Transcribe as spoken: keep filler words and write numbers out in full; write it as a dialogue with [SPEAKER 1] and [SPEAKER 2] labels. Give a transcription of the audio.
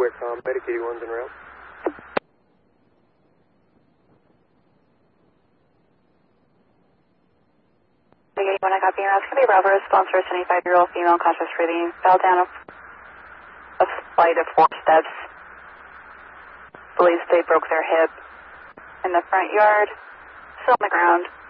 [SPEAKER 1] Anywhere com, Medic eighty-one's en route.
[SPEAKER 2] Medic eighty-one, I copy. You're asking me Bravo response for a seventy-five-year-old female conscious breathing. Fell down a, a flight of four steps. Believes they broke their hip in the front yard. Still on the ground.